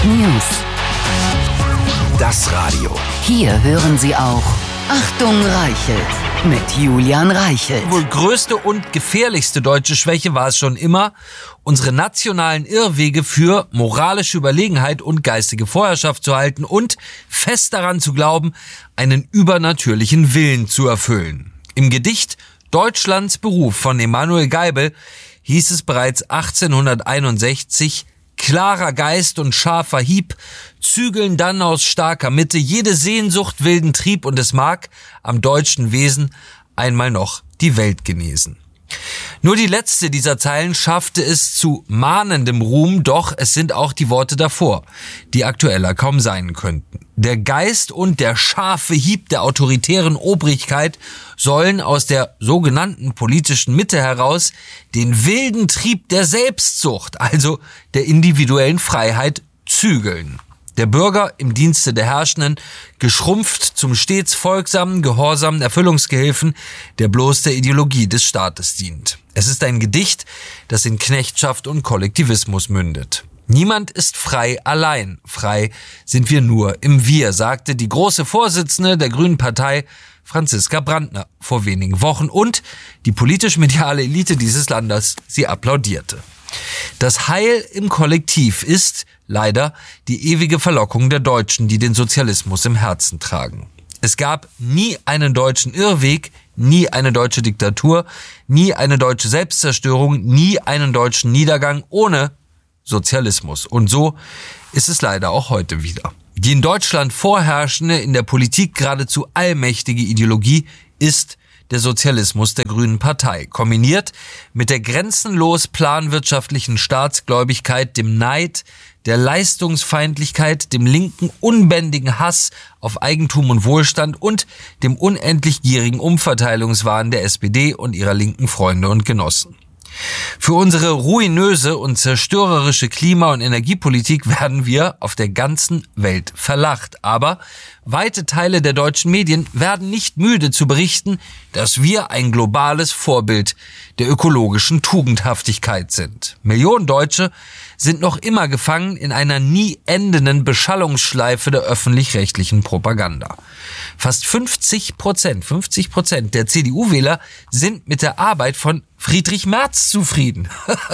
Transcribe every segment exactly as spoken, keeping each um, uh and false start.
News. Das Radio. Hier hören Sie auch Achtung Reichelt mit Julian Reichelt. Wohl größte und gefährlichste deutsche Schwäche war es schon immer, unsere nationalen Irrwege für moralische Überlegenheit und geistige Vorherrschaft zu halten und fest daran zu glauben, einen übernatürlichen Willen zu erfüllen. Im Gedicht Deutschlands Beruf von Emanuel Geibel hieß es bereits achtzehnhunderteinundsechzig, klarer Geist und scharfer Hieb zügeln dann aus starker Mitte jede Sehnsucht, wilden Trieb und es mag am deutschen Wesen einmal noch die Welt genesen. Nur die letzte dieser Zeilen schaffte es zu mahnendem Ruhm, doch es sind auch die Worte davor, die aktueller kaum sein könnten. Der Geist und der scharfe Hieb der autoritären Obrigkeit sollen aus der sogenannten politischen Mitte heraus den wilden Trieb der Selbstsucht, also der individuellen Freiheit, zügeln. Der Bürger im Dienste der Herrschenden, geschrumpft zum stets folgsamen, gehorsamen Erfüllungsgehilfen, der bloß der Ideologie des Staates dient. Es ist ein Gedicht, das in Knechtschaft und Kollektivismus mündet. Niemand ist frei allein. Frei sind wir nur im Wir, sagte die große Vorsitzende der Grünen Partei, Franziska Brandner, vor wenigen Wochen. Und die politisch-mediale Elite dieses Landes, sie applaudierte. Das Heil im Kollektiv ist leider die ewige Verlockung der Deutschen, die den Sozialismus im Herzen tragen. Es gab nie einen deutschen Irrweg, nie eine deutsche Diktatur, nie eine deutsche Selbstzerstörung, nie einen deutschen Niedergang ohne Sozialismus. Und so ist es leider auch heute wieder. Die in Deutschland vorherrschende, in der Politik geradezu allmächtige Ideologie ist der Sozialismus der Grünen Partei, kombiniert mit der grenzenlos planwirtschaftlichen Staatsgläubigkeit, dem Neid, der Leistungsfeindlichkeit, dem linken unbändigen Hass auf Eigentum und Wohlstand und dem unendlich gierigen Umverteilungswahn der S P D und ihrer linken Freunde und Genossen. Für unsere ruinöse und zerstörerische Klima- und Energiepolitik werden wir auf der ganzen Welt verlacht. Aber weite Teile der deutschen Medien werden nicht müde zu berichten, dass wir ein globales Vorbild der ökologischen Tugendhaftigkeit sind. Millionen Deutsche sind noch immer gefangen in einer nie endenden Beschallungsschleife der öffentlich-rechtlichen Propaganda. Fast fünfzig Prozent, fünfzig Prozent der C D U-Wähler sind mit der Arbeit von Friedrich Merz zufrieden.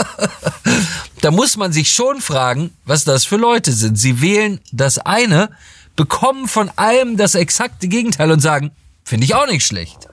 Da muss man sich schon fragen, was das für Leute sind. Sie wählen das eine, bekommen von allem das exakte Gegenteil und sagen, finde ich auch nicht schlecht.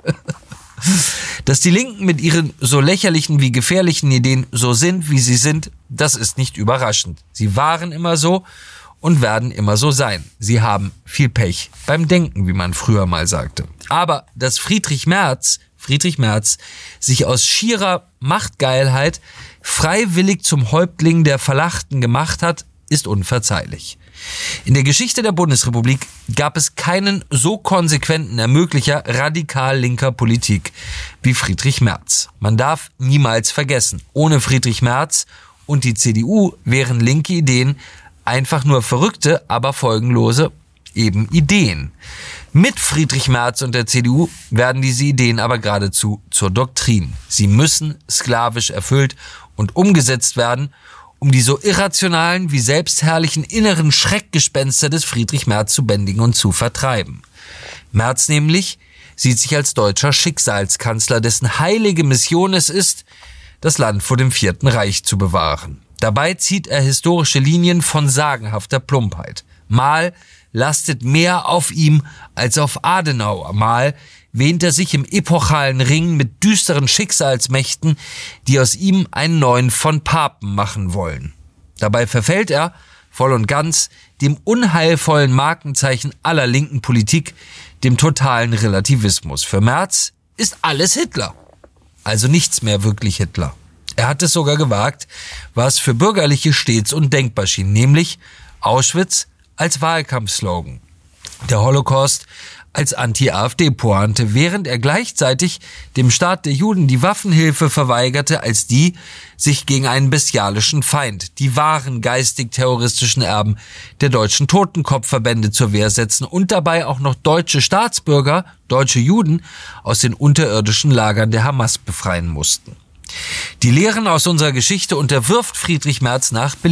Dass die Linken mit ihren so lächerlichen wie gefährlichen Ideen so sind, wie sie sind, das ist nicht überraschend. Sie waren immer so und werden immer so sein. Sie haben viel Pech beim Denken, wie man früher mal sagte. Aber dass Friedrich Merz, Friedrich Merz sich aus schierer Machtgeilheit freiwillig zum Häuptling der Verlachten gemacht hat, ist unverzeihlich. In der Geschichte der Bundesrepublik gab es keinen so konsequenten Ermöglicher radikal linker Politik wie Friedrich Merz. Man darf niemals vergessen, ohne Friedrich Merz und die C D U wären linke Ideen einfach nur verrückte, aber folgenlose eben Ideen. Mit Friedrich Merz und der C D U werden diese Ideen aber geradezu zur Doktrin. Sie müssen sklavisch erfüllt und umgesetzt werden, um die so irrationalen wie selbstherrlichen inneren Schreckgespenster des Friedrich Merz zu bändigen und zu vertreiben. Merz nämlich sieht sich als deutscher Schicksalskanzler, dessen heilige Mission es ist, das Land vor dem Vierten Reich zu bewahren. Dabei zieht er historische Linien von sagenhafter Plumpheit. Mal lastet mehr auf ihm als auf Adenauer, mal wähnt er sich im epochalen Ring mit düsteren Schicksalsmächten, die aus ihm einen neuen von Papen machen wollen. Dabei verfällt er voll und ganz dem unheilvollen Markenzeichen aller linken Politik, dem totalen Relativismus. Für Merz ist alles Hitler, also nichts mehr wirklich Hitler. Er hat es sogar gewagt, was für Bürgerliche stets undenkbar schien, nämlich Auschwitz als Wahlkampfslogan, der Holocaust als Anti-AfD-Pointe, während er gleichzeitig dem Staat der Juden die Waffenhilfe verweigerte, als die sich gegen einen bestialischen Feind, die wahren geistig-terroristischen Erben der deutschen Totenkopfverbände zur Wehr setzen und dabei auch noch deutsche Staatsbürger, deutsche Juden, aus den unterirdischen Lagern der Hamas befreien mussten. Die Lehren aus unserer Geschichte unterwirft Friedrich Merz nach Belieben.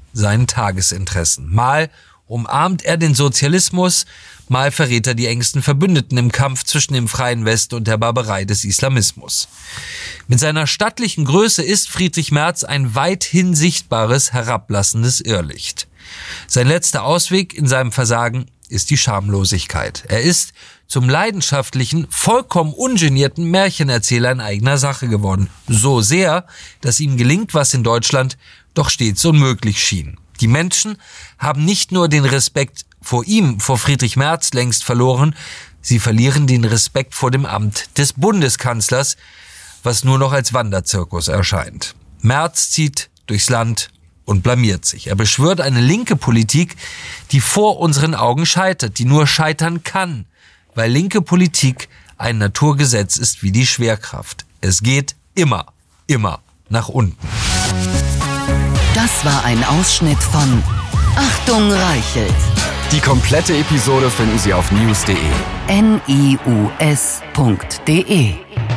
seinen Tagesinteressen. Mal umarmt er den Sozialismus, mal verrät er die engsten Verbündeten im Kampf zwischen dem freien West und der Barbarei des Islamismus. Mit seiner stattlichen Größe ist Friedrich Merz ein weithin sichtbares, herablassendes Irrlicht. Sein letzter Ausweg in seinem Versagen ist die Schamlosigkeit. Er ist zum leidenschaftlichen, vollkommen ungenierten Märchenerzähler in eigener Sache geworden. So sehr, dass ihm gelingt, was in Deutschland doch stets unmöglich schien. Die Menschen haben nicht nur den Respekt vor ihm, vor Friedrich Merz längst verloren, sie verlieren den Respekt vor dem Amt des Bundeskanzlers, was nur noch als Wanderzirkus erscheint. Merz zieht durchs Land und blamiert sich. Er beschwört eine linke Politik, die vor unseren Augen scheitert, die nur scheitern kann, weil linke Politik ein Naturgesetz ist wie die Schwerkraft. Es geht immer, immer nach unten. Das war ein Ausschnitt von Achtung Reichelt. Die komplette Episode finden Sie auf news punkt de. N I U S punkt de